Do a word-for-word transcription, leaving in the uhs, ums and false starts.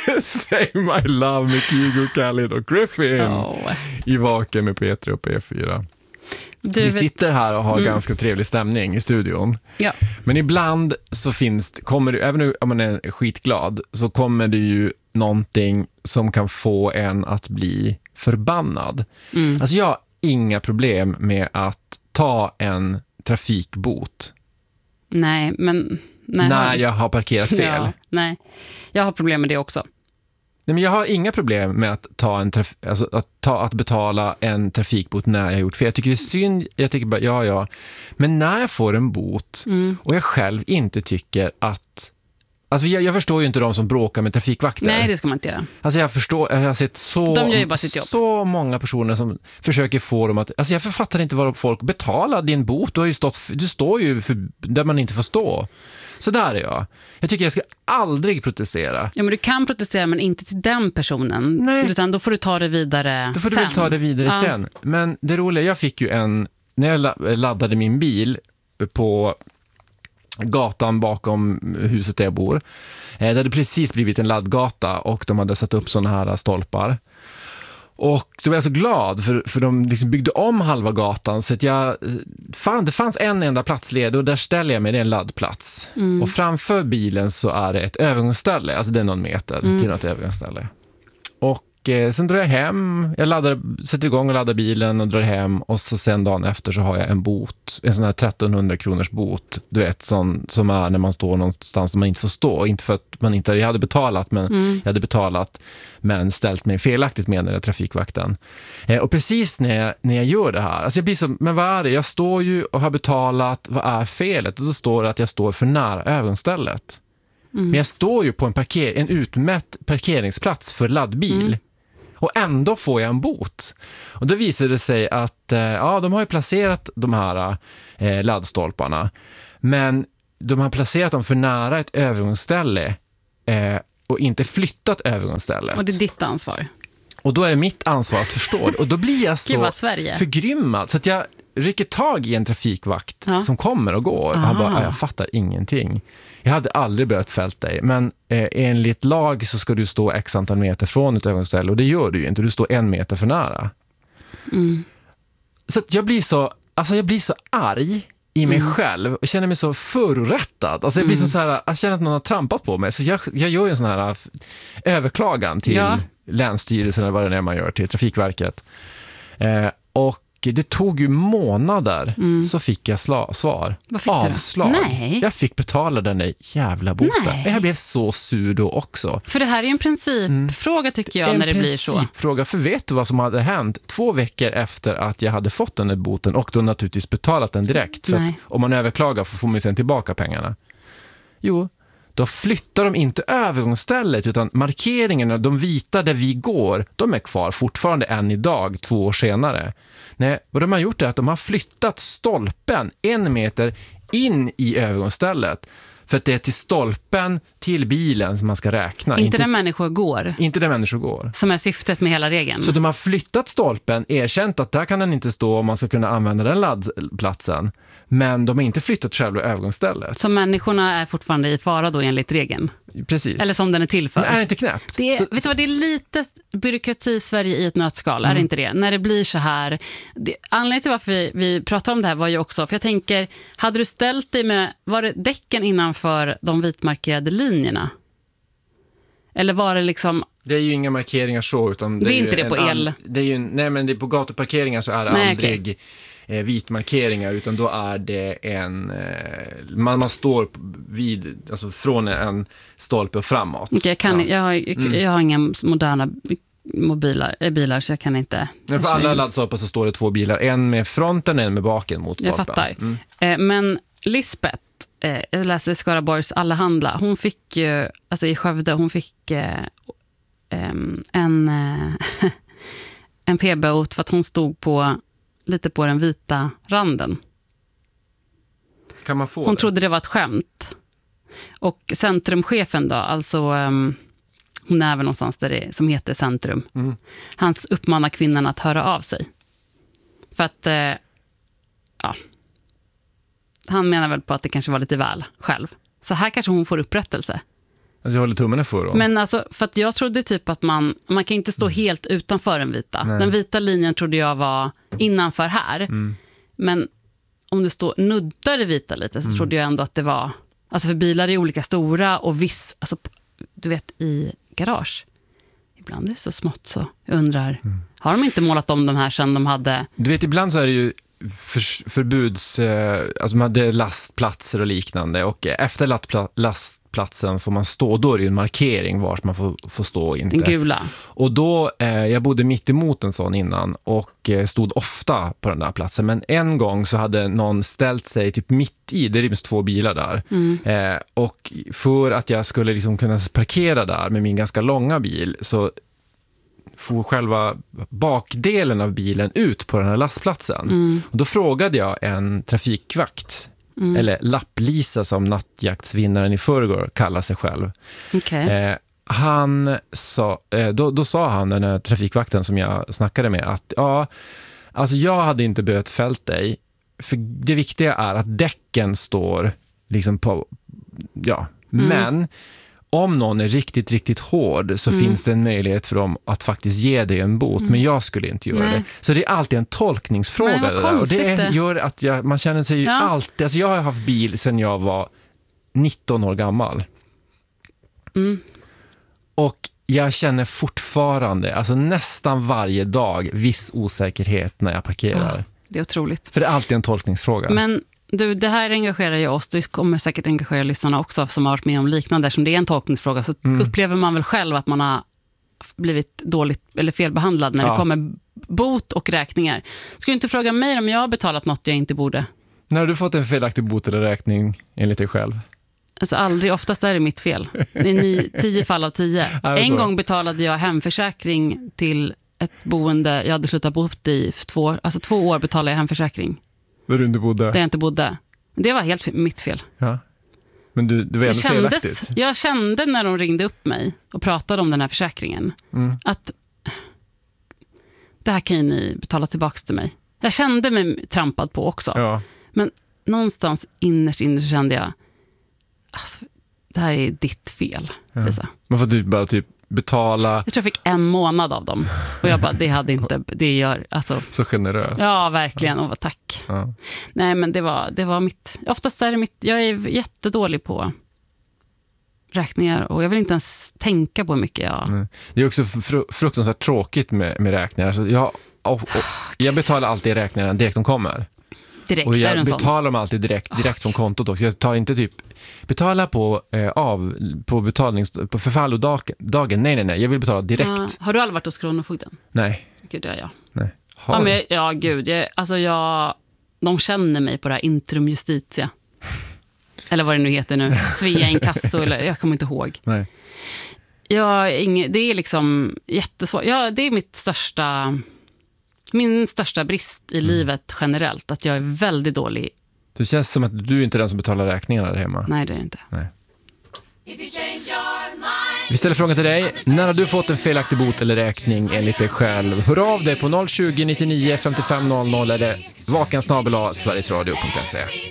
Say My Love med Kygo, Khalid och Griffin Oh. i Vaken med P tre och P fyra. Du Vi vet- sitter här och har Mm. ganska trevlig stämning i studion. Ja. Men ibland så finns kommer det, även om man är skitglad, så kommer det ju någonting som kan få en att bli förbannad. Mm. Alltså jag har inga problem med att ta en trafikbot Nej, men... Nej, när jag har parkerat fel. Ja, nej, jag har problem med det också. Nej, men jag har inga problem med att, ta en traf- alltså att, ta, att betala en trafikbot när jag har gjort fel. Jag tycker det är synd, jag tycker bara, ja, ja. Men när jag får en bot Mm. och jag själv inte tycker att... Alltså jag, jag förstår ju inte de som bråkar med trafikvakter. Nej, det ska man inte göra. Alltså jag förstår, jag har sett så, De gör ju bara sitt jobb. så många personer som försöker få dem att... Alltså jag författar inte vad folk betalar din bot. Du, har ju stått, du står ju för, där man inte får stå. Så där är jag. Jag tycker jag ska aldrig protestera. Ja, men du kan protestera, men inte till den personen. Nej. Utan då får du ta det vidare Då får sen. du väl ta det vidare Ja. sen. Men det roliga, jag fick ju en... När jag la- laddade min bil på gatan bakom huset där jag bor. Eh, det hade precis blivit en laddgata och de hade satt upp såna här stolpar. Och då var jag så glad för, för de liksom byggde om halva gatan så att jag... Fan, det fanns en enda plats ledig och där ställer jag mig, det är en laddplats. Mm. Och framför bilen så är det ett övergångsställe, alltså det är någon meter Mm. till något övergångsställe. Och eh, sen drar jag hem, jag laddar, sätter igång och laddar bilen och drar hem och så sen dagen efter så har jag en bot, en sån här trettonhundra kronors bot, du vet, sån som är när man står någonstans som man inte får stå, inte för att man inte, jag hade betalat men Mm. jag hade betalat men ställt mig felaktigt med den där trafikvakten. Eh, och precis när jag, när jag gör det här, alltså jag blir så, men vad är det? Jag står ju och har betalat, vad är felet? Och då står det att jag står för nära övergångsstället. Mm. Men jag står ju på en, parker- en utmätt parkeringsplats för laddbil. Mm. Och ändå får jag en bot. Och då visade det sig att eh, ja, de har ju placerat de här eh, laddstolparna. Men de har placerat dem för nära ett övergångsställe eh, och inte flyttat övergångsstället. Och det är ditt ansvar. Och då är det mitt ansvar att förstå det. Och då blir jag Gud så vad Sverige. förgrymmad så att jag rycker tag i en trafikvakt Ja. som kommer och går. Och han Aha. bara, jag fattar ingenting. Jag hade aldrig börjat fällt dig, men eh, enligt lag så ska du stå x antal meter från ett övergångsställe och det gör du ju inte. Du står en meter för nära. Mm. Så att jag blir så, alltså jag blir så arg i mig Mm. själv och känner mig så förorättad. Alltså jag blir Mm. som så här, jag känner att någon har trampat på mig. Så jag, jag gör ju en sån här f- överklagan till Ja. Länsstyrelsen eller vad det är man gör, till Trafikverket. Eh, och det tog ju månader Mm. så fick jag sla- svar. Vad fick du då? Avslag. Nej. Jag fick betala den där jävla boten. Nej. Jag blev så sur då också. För det här är ju en principfråga tycker jag, En när det blir så. principfråga, för vet du vad som hade hänt två veckor efter att jag hade fått den där boten och då naturligtvis betalat den direkt, för Nej. att om man överklagar så får man sen tillbaka pengarna. Jo, då flyttar de inte övergångsstället utan markeringarna, de vita där vi går, de är kvar fortfarande än idag, två år senare. Nej, vad de har gjort är att de har flyttat stolpen en meter in i övergångsstället. För att det är till stolpen, till bilen som man ska räkna. Inte där människor går, inte där människor går. som är syftet med hela regeln. Så de har flyttat stolpen, erkänt att där kan den inte stå om man ska kunna använda den laddplatsen. Men de har inte flyttat själva övergångsstället. Så människorna är fortfarande i fara då enligt regeln. Precis. Eller som den är till för. Men är det inte knäppt? Det är, Så, vet du vad, det är lite byråkrati-Sverige i ett nötskal, är Mm. det inte det? När det blir så här. Det, anledningen till varför vi, vi pratar om det här var ju också, för jag tänker, hade du ställt dig med, var det däcken innanför de vitmarkerade linjerna? Eller var det liksom, det är ju inga markeringar så, utan det, Det är ju inte det en på an- el. Det är ju, nej, men det är på gatuparkeringar så är det Nej, aldrig eh, vitmarkeringar, utan då är det en... Eh, man, man står vid, alltså från en stolpe och framåt. okay, jag, kan, Ja. jag, har, jag, Mm. jag har inga moderna mobiler, äh, bilar så jag kan inte. Men på jag, alla laddstolpar så står det två bilar, en med fronten och en med baken mot stolpen. jag fattar. Mm. Eh, men Lisbeth, eh, jag läste Skaraborgs Allehanda, hon fick ju, alltså i Skövde, hon fick eh, em, en, eh, en p-bot för att hon stod på lite på den vita randen. Kan man få Hon det? trodde det var ett skämt. Och centrumchefen då, alltså um, hon är väl någonstans där det, som heter Centrum. Mm. Han uppmanar kvinnan att höra av sig. För att, eh, ja, han menar väl på att det kanske var lite väl själv. Så här kanske hon får upprättelse. Alltså jag håller tummarna för dem. Men alltså, för att jag trodde typ att man, man kan inte stå mm. helt utanför den vita. Nej. Den vita linjen trodde jag var innanför här. Mm. Men om du står nuddar det vita lite så mm. trodde jag ändå att det var, alltså för bilar är olika stora och viss, alltså du vet i garage, ibland är det så smått så jag undrar, mm. har de inte målat om de här sen de hade... Du vet, ibland så är det ju för, förbuds, alltså man hade lastplatser och liknande och efter lastpla, lastplatsen får man stå, då är det ju en markering vart man får, får stå och inte. Den gula. Och då, eh, jag bodde mitt emot en sån innan och eh, stod ofta på den där platsen, men en gång så hade någon ställt sig typ mitt i, det ryms två bilar där mm. eh, och för att jag skulle liksom kunna parkera där med min ganska långa bil så får själva bakdelen av bilen ut på den här lastplatsen. Mm. Och då frågade jag en trafikvakt, mm. eller Lapplisa som nattjaktsvinnaren i förrgår kallar sig själv. Okay. Eh, han sa, eh, då, då sa han, den här trafikvakten som jag snackade med, att ja, alltså jag hade inte behövt fällt dig, för det viktiga är att däcken står liksom på, ja, mm. men om någon är riktigt, riktigt hård så mm. finns det en möjlighet för dem att faktiskt ge dig en bot. Mm. Men jag skulle inte göra Nej. det. Så det är alltid en tolkningsfråga. Nej, det där. Och det är, gör att jag, man känner sig ja. alltid... Alltså jag har haft bil sedan jag var nitton år gammal. Mm. Och jag känner fortfarande, alltså nästan varje dag, viss osäkerhet när jag parkerar. Ja, det är otroligt. För det är alltid en tolkningsfråga. Men... Du, det här engagerar ju oss. Det kommer säkert engagera lyssnarna också som har varit med om liknande. Som det är en tolkningsfråga så mm. upplever man väl själv att man har blivit dåligt eller felbehandlad när ja. det kommer bot och räkningar. Ska du inte fråga mig om jag har betalat något jag inte borde? När har du fått en felaktig bot eller räkning enligt dig själv? Alltså aldrig, oftast är det mitt fel. Det är ni, tio fall av tio. En gång betalade jag hemförsäkring till ett boende jag hade slutat bo i två, alltså två år betalade jag hemförsäkring. Där du inte bodde? Där jag inte bodde. Det var helt mitt fel. Ja. Men du, det var ändå felaktigt. Jag kände när de ringde upp mig och pratade om den här försäkringen mm. att det här kan ju ni betala tillbaka till mig. Jag kände mig trampad på också. Ja. Men någonstans innerst inne så kände jag alltså, det här är ditt fel. Ja. Man får typ bara typ betala. Jag tror jag fick en månad av dem. Och jag bara, det hade inte, det gör, alltså. Så generöst. Ja, verkligen. Och tack. Ja. Nej, men det var, det var mitt, oftast är det mitt, jag är jättedålig på räkningar och jag vill inte ens tänka på hur mycket jag... Nej. Det är också fr- fruktansvärt tråkigt med, med räkningar. Alltså jag, och, och, jag betalar alltid räkningarna direkt de kommer. Direkt, och jag betalar sån. dem alltid direkt, direkt oh, som kontot också. Jag tar inte typ betala på eh, av på betalnings på förfallodagen. Nej nej nej, jag vill betala direkt. Ja. Har du aldrig varit hos Kronofogden? Nej. Gud, det är jag. Nej. Ja, men, ja gud, jag, alltså jag de känner mig på det här Intrum Justitia. Eller vad det nu heter nu. Svea Inkasso eller jag kommer inte ihåg. Nej. Ja, ing, det är liksom jättesvårt. Ja, det är mitt största min största brist i mm. livet generellt, att jag är väldigt dålig. Det känns som att du är inte den som betalar räkningarna där hemma. Nej, det är det inte. Nej. Vi ställer frågan till dig. När har du fått en felaktig bot eller räkning enligt dig själv? Hör av dig på noll tjugo nittionio femtiofem noll noll eller vaken snabel-a sverigesradio punkt se.